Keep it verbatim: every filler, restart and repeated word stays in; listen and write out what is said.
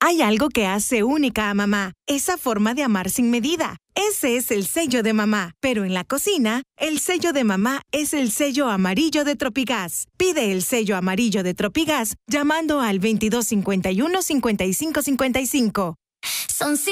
Hay algo que hace única a mamá, esa forma de amar sin medida. Ese es el sello de mamá. Pero en la cocina, el sello de mamá es el sello amarillo de Tropigas. Pide el sello amarillo de Tropigas llamando al veintidós cincuenta y uno cincuenta y cinco cincuenta y cinco. Son